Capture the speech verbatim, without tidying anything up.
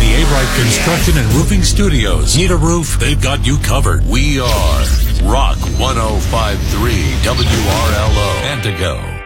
the A-Bright Construction and Roofing Studios. Need a roof? They've got you covered. We are Rock one oh five point three W R L O, Antigo.